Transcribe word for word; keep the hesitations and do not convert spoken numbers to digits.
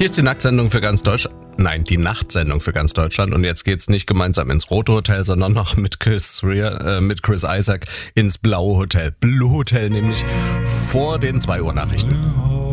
Hier ist die Nacktsendung für ganz Deutschland. Nein, die Nachtsendung für ganz Deutschland. Und jetzt geht's nicht gemeinsam ins Rote Hotel, sondern noch mit Chris, Rea, äh, mit Chris Isaak ins Blaue Hotel. Blue Hotel, nämlich vor den zwei Uhr Nachrichten.